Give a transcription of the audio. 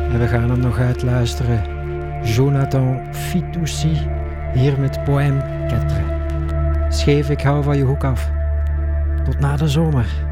En we gaan hem nog uitluisteren. Jonathan Fitoussi, hier met Poème 4. Scheef, ik hou van je hoek af. Tot na de zomer.